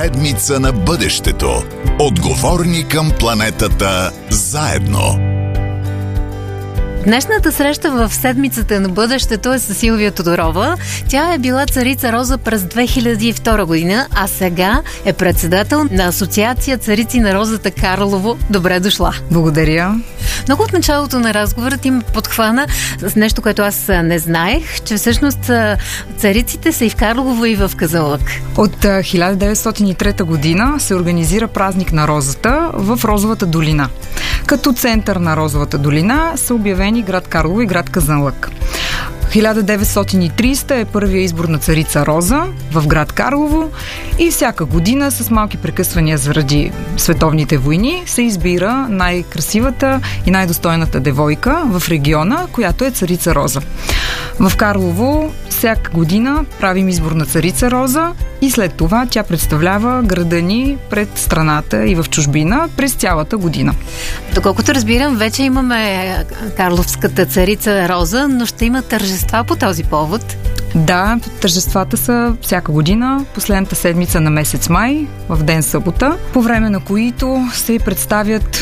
Седмица на бъдещето. Отговорни към планетата заедно. Днешната среща в седмицата на бъдещето е с Силвия Тодорова. Тя е била царица Роза през 2002 година, а сега е председател на Асоциация царици на розата Карлово. Добре дошла! Благодаря! Много от началото на разговора ти ме подхвана с нещо, което аз не знаех, че всъщност цариците са и в Карлово, и в Казанлък. От 1903 година се организира празник на розата в Розовата долина. Като център на Розовата долина са обявени град Карлово и град Казанлък. 1930 е първия избор на царица Роза в град Карлово и всяка година с малки прекъсвания заради световните войни се избира най-красивата и най-достойната девойка в региона, която е царица Роза. В Карлово всяка година правим избор на царица Роза и след това тя представлява града ни пред страната и в чужбина през цялата година. Доколкото разбирам, вече имаме карловската царица Роза, но ще има тържества по този повод. Да, тържествата са всяка година, последната седмица на месец май, в ден събота, по време на които се представят